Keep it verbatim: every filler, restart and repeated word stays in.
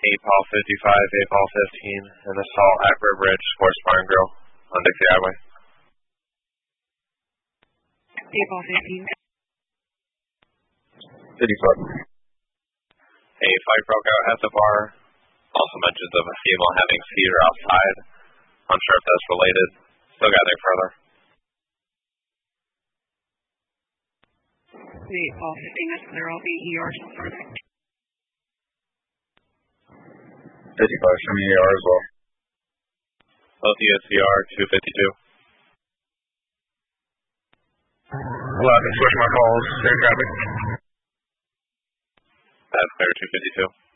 eight Paul fifty-five, eight Paul fifteen, and assault at River Ridge Sports Bar and Grill on Dixie Highway. eight Paul fifteen. fifty-five. A fight broke out at the bar. Also mentions of a female having fever outside. Unsure if that's related. Still gathering further. eight Paul fifteen is clear. I'll be E R further. fifty-five, show me E R as well. Both U S C R two fifty-two. Allowed to switch my calls. Air traffic. That's clear two fifty-two.